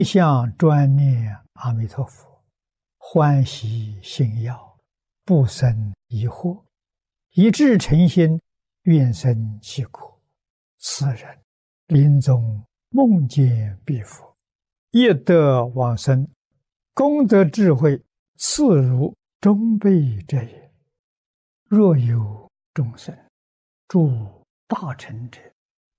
一向专念阿弥陀佛，欢喜信要，不生疑惑，一致诚心，愿生其国。此人临终梦见彼佛，业得往生，功德智慧次如中辈者也。若有众生住大乘者，